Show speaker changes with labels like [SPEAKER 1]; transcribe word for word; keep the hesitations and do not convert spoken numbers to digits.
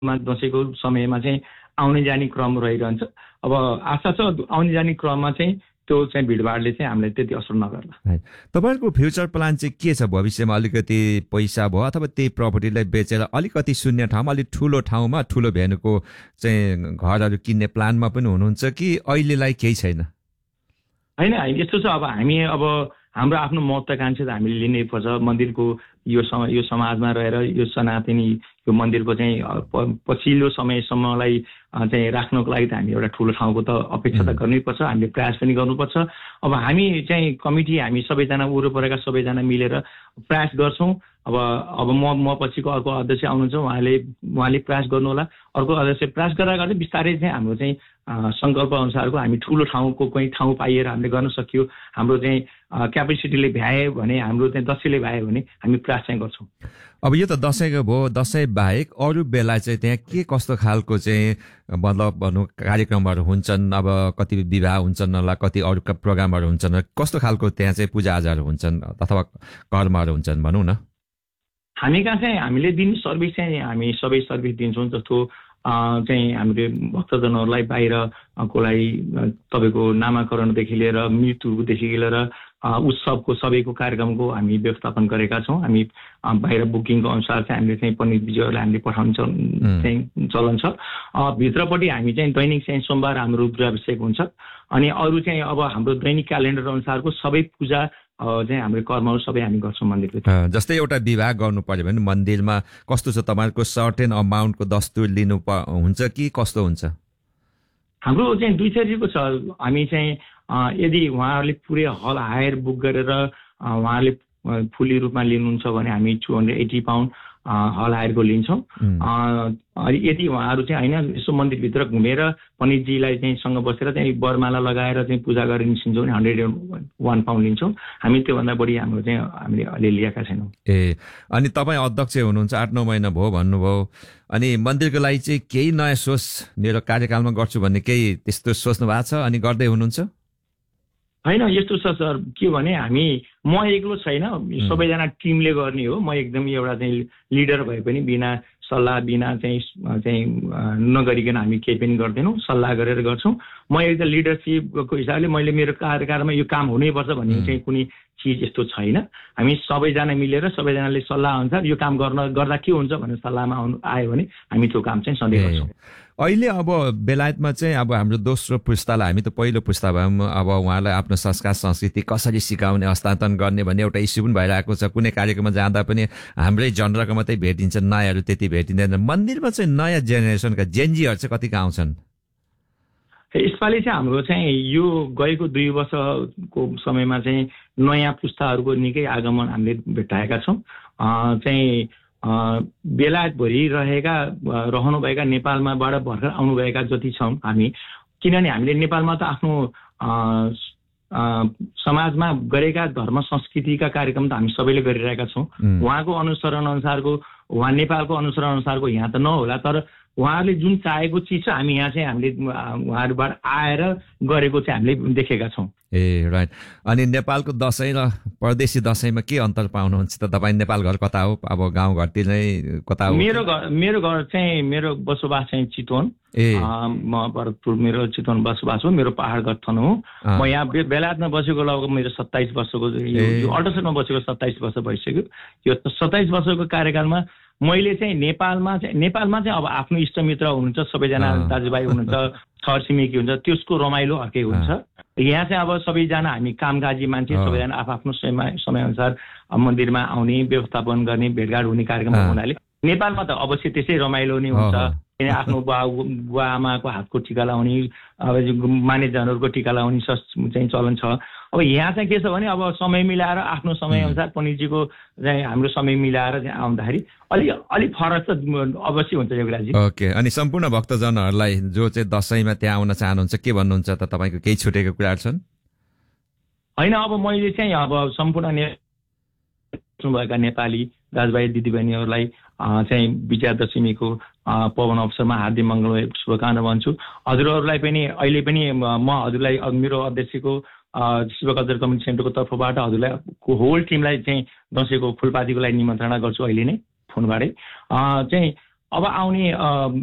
[SPEAKER 1] दसैँको समयमा चाहिँ आउने जाने क्रम रहिरहन्छ। अब आशा छ आउने जाने क्रममा चाहिँ त्यो चाहिँ भिडभाडले चाहिँ हामीलाई त्यति असर नगर्ला।
[SPEAKER 2] तपाईँहरूको फ्युचर प्लान चाहिँ के छ? भविष्यमा अलिकति पैसा भयो अथवा त्यही प्रपर्टीलाई बेचेर अलिकति शून्य ठाउँमा अलिक ठुलो ठाउँमा ठुलो भेन्यूको चाहिँ घरहरू किन्ने प्लानमा पनि हुनुहुन्छ कि अहिलेलाई केही छैन?
[SPEAKER 1] होइन, यस्तो छ, अब हामी अब हाम्रो आफ्नो महत्त्वाकांक्षा त हामीले लिनै पर्छ। मन्दिरको यो सम यो समाजमा रहेर यो सनातनी यो मन्दिरको चाहिँ पछिल्लो समयसम्मलाई चाहिँ राख्नको लागि त हामी एउटा ठुलो ठाउँको त अपेक्षा त गर्नैपर्छ, हामीले प्रयास पनि गर्नुपर्छ। अब हामी चाहिँ कमिटी हामी सबैजना वरपरका सबैजना मिलेर प्रयास गर्छौँ। अब अब म म पछिको अर्को अध्यक्ष आउनुहुन्छ, उहाँले उहाँले प्रयास गर्नुहोला, अर्को अध्यक्ष प्रयास गर्दा गर्दै बिस्तारै चाहिँ हाम्रो चाहिँ सङ्कल्प अनुसारको हामी ठुलो ठाउँको कोही ठाउँ पाइएर हामीले गर्न सकियो, हाम्रो चाहिँ क्यापेसिटीले भ्यायो भने, हाम्रो चाहिँ दसैँले भ्यायो भने हामी प्रयास चाहिँ गर्छौँ।
[SPEAKER 2] अब यो त दसैँको भयो, दसैँ बाहेक अरू बेला चाहिँ त्यहाँ के कस्तो खालको चाहिँ मतलब भनौँ कार्यक्रमहरू हुन्छन्? अब कति विवाह हुन्छन् होला, कति अरू प्रोग्रामहरू हुन्छन्, कस्तो खालको त्यहाँ चाहिँ पूजाआजाहरू हुन्छन् अथवा कर्महरू हुन्छन् भनौँ न?
[SPEAKER 1] हामी कहाँ चाहिँ हामीले दिने सर्भिस चाहिँ हामी सबै सर्भिस दिन्छौँ। जस्तो चाहिँ हामीले भक्तजनहरूलाई बाहिरको लागि तपाईँको नामाकरणदेखि लिएर मृत्युदेखि लिएर उत्सवको सबैको कार्यक्रमको हामी व्यवस्थापन गरेका छौँ। हामी बाहिर बुकिङको अनुसार चाहिँ हामीले चाहिँ पण्डितजीहरूलाई हामीले पठाउने चाहिँ चलन छ। भित्रपट्टि हामी चाहिँ दैनिक चाहिँ सोमबार हाम्रो रुद्राभिषेक हुन्छ। अनि अरू चाहिँ अब हाम्रो दैनिक क्यालेन्डर अनुसारको सबै पूजा चाहिँ हाम्रो कर्महरू सबै हामी गर्छौँ मन्दिरको।
[SPEAKER 2] जस्तै एउटा विवाह गर्नु पर्यो भने मन्दिरमा कस्तो छ? तपाईँहरूको सर्टेन अमाउन्टको दस्तुर लिनु हुन्छ कि कस्तो हुन्छ?
[SPEAKER 1] हाम्रो चाहिँ दुई तरिकाको छ। हामी चाहिँ यदि उहाँहरूले पुरै हल हायर बुक गरेर उहाँहरूले फुल्ली रूपमा लिनुहुन्छ भने हामी टु हन्ड्रेड एट्टी पाउन्ड हल हायरको लिन्छौँ। यदि उहाँहरू चाहिँ होइन यसो मन्दिरभित्र घुमेर पण्डितजीलाई चाहिँ सँग बसेर चाहिँ वरमाला लगाएर चाहिँ पूजा गरेर निस्किन्छौँ भने हन्ड्रेड वान पाउन्ड लिन्छौँ। हामी त्योभन्दा बढी हाम्रो चाहिँ हामीले अहिले लिएका छैनौँ।
[SPEAKER 2] ए अनि तपाईँ अध्यक्ष हुनुहुन्छ, आठ नौ महिना भयो भन्नुभयो, अनि मन्दिरको लागि चाहिँ केही नयाँ सोच मेरो कार्यकालमा गर्छु भन्ने केही त्यस्तो सोच्नु भएको छ अनि गर्दै हुनुहुन्छ?
[SPEAKER 1] होइन, यस्तो छ सर, के भने हामी म एक्लो छैन, सबैजना टिमले गर्ने हो। म एकदम एउटा चाहिँ लिडर भए पनि बिना सल्लाह बिना चाहिँ चाहिँ नगरिकन हामी केही पनि गर्दैनौँ, सल्लाह गरेर गर्छौँ। म एकदम लिडरसिपको हिसाबले मैले मेरो कार्यकालमा यो काम हुनैपर्छ भन्ने चाहिँ कुनै चिज यस्तो छैन। हामी सबैजना मिलेर सबैजनाले सल्लाह अनुसार यो काम गर्न गर्दा के हुन्छ भनेर सल्लाहमा आउनु आयो भने हामी त्यो काम चाहिँ सधैँ गर्छौँ।
[SPEAKER 2] अहिले अब बेलायतमा चाहिँ अब हाम्रो दोस्रो पुस्तालाई, हामी त पहिलो पुस्ता भयौँ, अब उहाँलाई आफ्नो संस्कार संस्कृति कसरी सिकाउने हस्तान्तरण गर्ने भन्ने एउटा इस्यु पनि भइरहेको छ। कुनै कार्यक्रममा जाँदा पनि हाम्रै जनरको मात्रै भेटिन्छ, नयाँहरू त्यति भेटिँदैन। मन्दिरमा चाहिँ नयाँ जेनेरेसनका जेनजीहरू चाहिँ कतिको आउँछन्?
[SPEAKER 1] यसपालि चाहिँ हाम्रो चाहिँ यो गएको दुई वर्षको समयमा चाहिँ नयाँ पुस्ताहरूको निकै आगमन हामीले भेटाएका छौँ। चाहिँ बेलायतभरि रहेका रहनुभएका नेपालमाबाट भर्खर आउनुभएका जति छौँ हामी, किनभने हामीले नेपालमा त आफ्नो समाजमा गरेका धर्म संस्कृतिका कार्यक्रम त हामी सबैले गरिरहेका छौँ। उहाँको अनुसरण अनुसारको, उहाँ नेपालको अनुसरण अनुसारको यहाँ त नहोला, तर उहाँहरूले जुन चाहेको चिज छ हामी यहाँ चाहिँ हामीले उहाँहरूबाट आएर गरेको चाहिँ हामीले देखेका छौँ।
[SPEAKER 2] ए राइट। अनि नेपालको दसैँ र परदेशी दसैँमा के अन्तर पाउनुहुन्छ त? तपाईँ नेपाल घर कता हो? अब गाउँघरतिर नै कता हो?
[SPEAKER 1] मेरो घर मेरो घर चाहिँ मेरो बसोबास चाहिँ चितवन।
[SPEAKER 2] ए
[SPEAKER 1] म भरतपुर मेरो चितवन बसोबास हो। मेरो पहाड गठन हो। म यहाँ बेलायतमा बसेको लगभग मेरो सत्ताइस वर्षको यो अल्ट्रासाउन्डमा बसेको सत्ताइस वर्ष भइसक्यो। यो सत्ताइस वर्षको कार्यकालमा मैले चाहिँ नेपालमा चाहिँ नेपालमा चाहिँ अब आफ्नो इष्टमित्र हुनुहुन्छ, सबैजना दाजुभाइ हुनुहुन्छ, छरछिमेकी हुन्छ, त्यसको रमाइलो अर्कै हुन्छ। यहाँ चाहिँ अब सबैजना हामी कामकाजी मान्छे, सबैजना आफ्नो समय समयअनुसार मन्दिरमा आउने, व्यवस्थापन गर्ने, भेटघाट हुने कार्यक्रम हुनाले नेपालमा त अवश्य त्यसै रमाइलो नै हुन्छ। आफ्नो बुवा बुवा आमाको हातको टिका लाउने, अब मानिसजनहरूको टिका लाउने चाहिँ चलन छ। अब यहाँ चाहिँ के छ भने अब समय मिलाएर आफ्नो समयअनुसार पण्डितजीको चाहिँ हाम्रो समय मिलाएर चाहिँ आउँदाखेरि अलिक अलिक फरक त अवश्य हुन्छ योगराजी।
[SPEAKER 2] ओके। अनि सम्पूर्ण भक्तजनहरूलाई जो चाहिँ दसैँमा त्यहाँ आउन चाहनुहुन्छ के भन्नुहुन्छ त? तपाईँको केही छुटेको कुराहरू छन्?
[SPEAKER 1] होइन, अब मैले चाहिँ अब सम्पूर्ण भएका नेपाली दाजुभाइ दिदीबहिनीहरूलाई चाहिँ विजयादशमीको पवन अवसरमा हार्दिक मङ्गल शुभकामना भन्छु। हजुरहरूलाई पनि अहिले पनि म हजुरलाई मेरो अध्यक्षको शिव कल्चर कम्युनिटी सेन्टरको तर्फबाट हजुरलाई होल टिमलाई चाहिँ दसैँको फुलपातीको लागि निमन्त्रणा गर्छु अहिले नै फोनबाटै। चाहिँ अब आउने